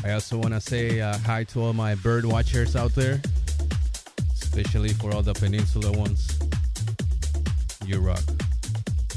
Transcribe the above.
I also want to say hi to all my bird watchers out there, especially for all the peninsula ones. You rock.